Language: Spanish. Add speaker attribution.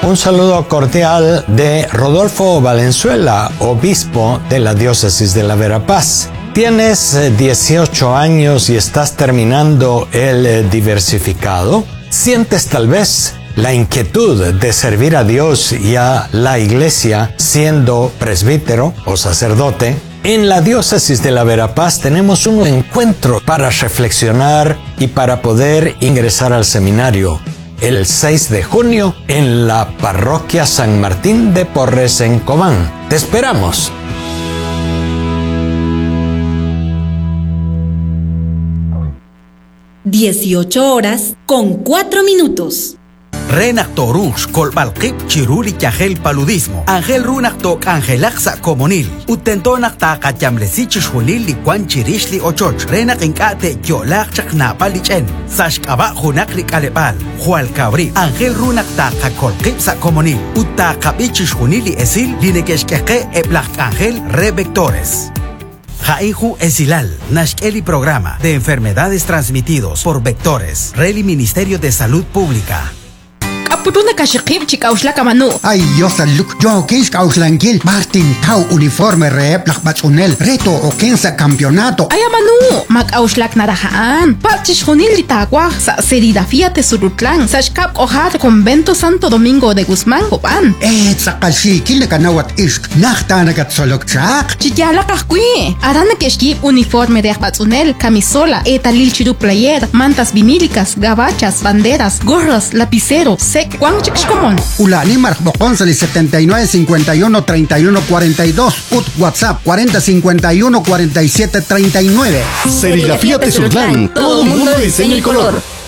Speaker 1: Un saludo cordial de Rodolfo Valenzuela, obispo de la diócesis de la Verapaz. ¿Tienes 18 años y estás terminando el diversificado? ¿Sientes tal vez la inquietud de servir a Dios y a la iglesia siendo presbítero o sacerdote? En la diócesis de la Verapaz tenemos un encuentro para reflexionar y para poder ingresar al seminario. El 6 de junio en la parroquia San Martín de Porres en Cobán. ¡Te esperamos!
Speaker 2: (18:04).
Speaker 3: Renak Torush, Colbalkip, Chiruli, Yahel, Paludismo. Angel Runak Tok, Angelaxa, Comonil. Utentonak Taka, Yamlesichis, Junil, Liquan, Chirishli, Ochoch. Renak Encate, Yolak, Chaknapalichen. Sashkaba, Junaklik, Alepal. Jual Cabri. Angel Runak Taka, Colkipsa, Comonil. Utakabichis, Junili, Esil, Linekeshkeke, Eplak, Angel, Revectores. Jaiju Esilal, Nashkeli Programa de Enfermedades Transmitidos por Vectores. Reli Ministerio de Salud Pública.
Speaker 4: Apuruna kashikib chikaushla kamanu.
Speaker 5: Ay, yosaluk, yo kis kauslankil, Martin Tau uniforme rep lakbatsunel, reto o kensa campeonato.
Speaker 4: Ay amanu, makauslak narahaan, pachish honil litagua, sa serigrafía te surutlan, sashkap ojar convento Santo Domingo de Guzmán, Cobán.
Speaker 5: Sakalshi, kile kanawat ishk, nachtanagat solokchak.
Speaker 4: Chiyala kahkui, arana keshkib uniforme de akbatsunel, camisola, etalil chiru player, mantas vinílicas, gabachas, banderas, gorras, lapicero, Juan Chixcomón.
Speaker 5: Ulani Marcboconsali 79 51 31 42. WhatsApp 40 51 47 39.
Speaker 6: Serigrafía Tezutlán. Todo mundo diseño y color.